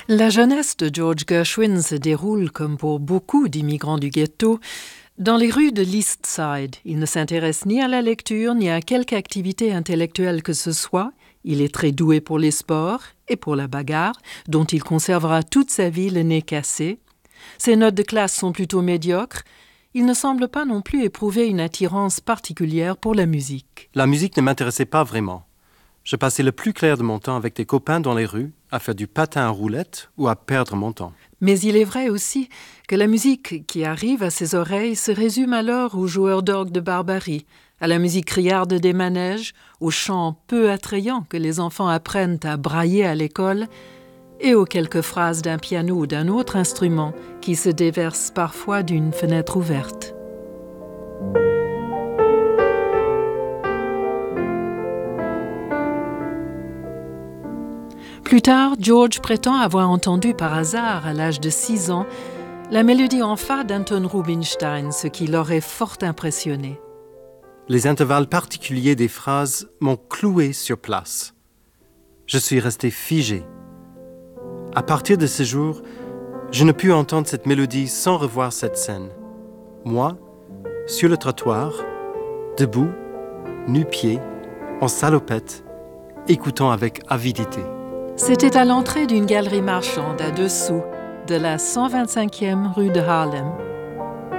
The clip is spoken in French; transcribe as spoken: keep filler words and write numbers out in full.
La jeunesse de George Gershwin se déroule, comme pour beaucoup d'immigrants du ghetto, dans les rues de l'East Side. Il ne s'intéresse ni à la lecture, ni à quelque activité intellectuelle que ce soit. Il est très doué pour les sports et pour la bagarre, dont il conservera toute sa vie le nez cassé. Ses notes de classe sont plutôt médiocres. Il ne semble pas non plus éprouver une attirance particulière pour la musique. La musique ne m'intéressait pas vraiment. Je passais le plus clair de mon temps avec des copains dans les rues, à faire du patin à roulettes ou à perdre mon temps. Mais il est vrai aussi que la musique qui arrive à ses oreilles se résume alors aux joueurs d'orgue de barbarie, à la musique criarde des manèges, aux chants peu attrayants que les enfants apprennent à brailler à l'école, et aux quelques phrases d'un piano ou d'un autre instrument qui se déversent parfois d'une fenêtre ouverte. Plus tard, George prétend avoir entendu par hasard, à l'âge de six ans, la mélodie en fa d'Anton Rubinstein, ce qui l'aurait fort impressionné. Les intervalles particuliers des phrases m'ont cloué sur place. Je suis resté figé. À partir de ce jour, je ne pus entendre cette mélodie sans revoir cette scène. Moi, sur le trottoir, debout, nu-pied, en salopette, écoutant avec avidité. C'était à l'entrée d'une galerie marchande à deux sous de la cent vingt-cinquième rue de Harlem.